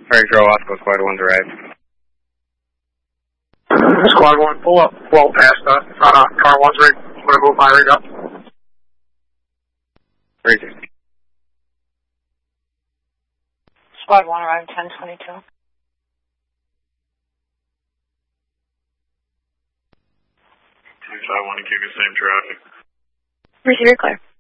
Frank Joe Osco, Squad 1 arrived. Squad 1, pull up. Well past car 1's rig. I'm going to move my rig up. 360. Squad 1 arrived 1022. I want to keep the same traffic. Receiver clear.